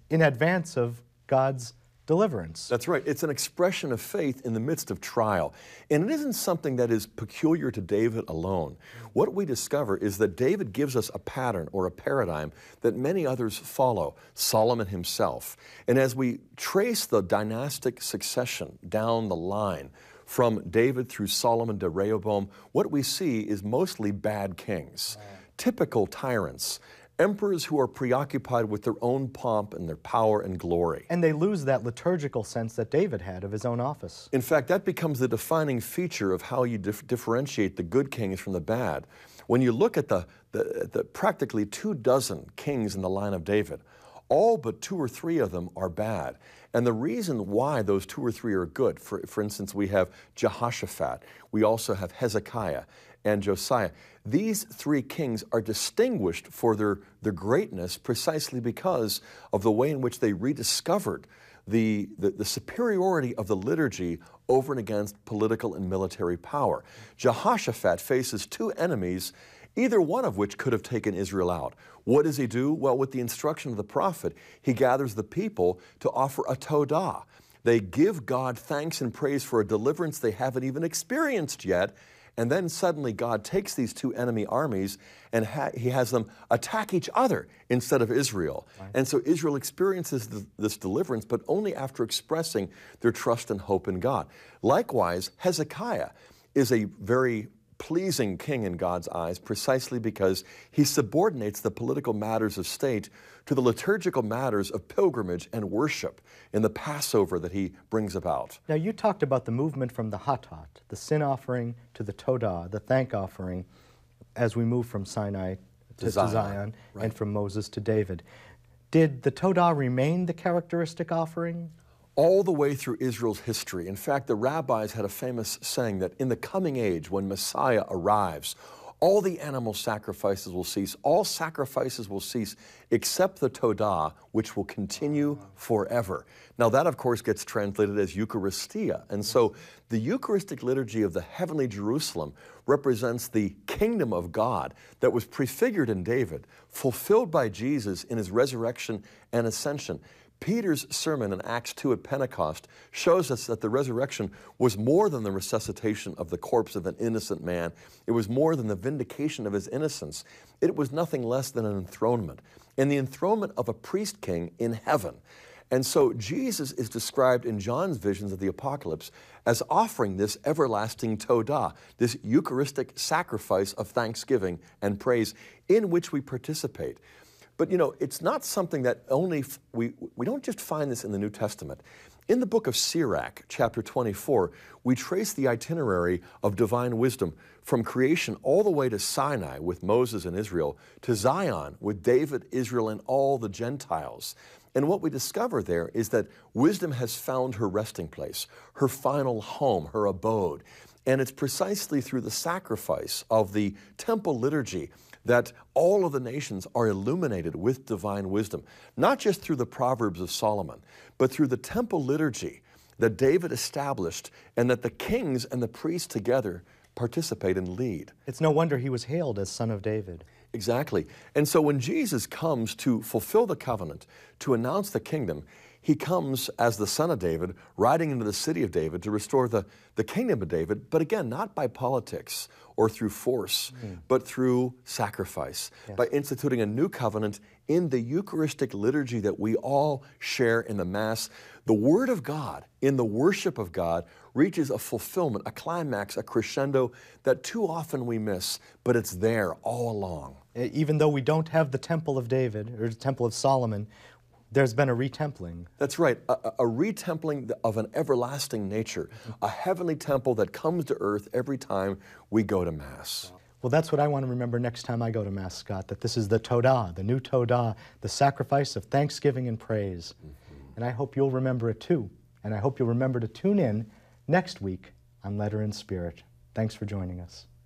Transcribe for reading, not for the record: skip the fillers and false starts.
in advance of God's deliverance. That's right. It's an expression of faith in the midst of trial. And it isn't something that is peculiar to David alone. What we discover is that David gives us a pattern or a paradigm that many others follow, Solomon himself. And as we trace the dynastic succession down the line, from David through Solomon to Rehoboam, what we see is mostly bad kings, typical tyrants, emperors who are preoccupied with their own pomp and their power and glory. And they lose that liturgical sense that David had of his own office. In fact, that becomes the defining feature of how you differentiate the good kings from the bad. When you look at the practically 24 kings in the line of David, all but 2 or 3 of them are bad. And the reason why those 2 or 3 are good, for instance, we have Jehoshaphat, we also have Hezekiah and Josiah. These 3 kings are distinguished for their greatness precisely because of the way in which they rediscovered the superiority of the liturgy over and against political and military power. Jehoshaphat faces 2 enemies, either one of which could have taken Israel out. What does he do? Well, with the instruction of the prophet, he gathers the people to offer a todah. They give God thanks and praise for a deliverance they haven't even experienced yet. And then suddenly God takes these 2 enemy armies and he has them attack each other instead of Israel. Right. And so Israel experiences this deliverance, but only after expressing their trust and hope in God. Likewise, Hezekiah is a very pleasing king in God's eyes precisely because he subordinates the political matters of state to the liturgical matters of pilgrimage and worship in the Passover that he brings about. Now, you talked about the movement from the Hatat, the sin offering, to the Todah, the thank offering, as we move from Sinai to Zion right. and from Moses to David. Did the Todah remain the characteristic offering? All the way through Israel's history. In fact, the rabbis had a famous saying that in the coming age, when Messiah arrives, all the animal sacrifices will cease. All sacrifices will cease except the Todah, which will continue forever. Now that, of course, gets translated as Eucharistia. And so the Eucharistic liturgy of the heavenly Jerusalem represents the kingdom of God that was prefigured in David, fulfilled by Jesus in his resurrection and ascension. Peter's sermon in Acts 2 at Pentecost shows us that the resurrection was more than the resuscitation of the corpse of an innocent man. It was more than the vindication of his innocence. It was nothing less than an enthronement, and the enthronement of a priest king in heaven. And so Jesus is described in John's visions of the apocalypse as offering this everlasting Todah, this Eucharistic sacrifice of thanksgiving and praise in which we participate. But, you know, it's not something that only, we don't just find this in the New Testament. In the book of Sirach, chapter 24, we trace the itinerary of divine wisdom from creation all the way to Sinai with Moses and Israel, to Zion with David, Israel, and all the Gentiles. And what we discover there is that wisdom has found her resting place, her final home, her abode. And it's precisely through the sacrifice of the temple liturgy that all of the nations are illuminated with divine wisdom, not just through the Proverbs of Solomon, but through the temple liturgy that David established and that the kings and the priests together participate and lead. It's no wonder he was hailed as Son of David. Exactly. And so when Jesus comes to fulfill the covenant, to announce the kingdom, he comes as the Son of David, riding into the city of David to restore the kingdom of David, but again, not by politics or through force, but through sacrifice, by instituting a new covenant in the Eucharistic liturgy that we all share in the Mass. The Word of God, in the worship of God, reaches a fulfillment, a climax, a crescendo that too often we miss, but it's there all along. Even though we don't have the Temple of David or the Temple of Solomon, there's been a retempling. That's right, a retempling of an everlasting nature, a heavenly temple that comes to earth every time we go to Mass. Well, that's what I want to remember next time I go to Mass, Scott, that this is the Todah, the new Todah, the sacrifice of thanksgiving and praise. And I hope you'll remember it too. And I hope you'll remember to tune in next week on Letter and Spirit. Thanks for joining us.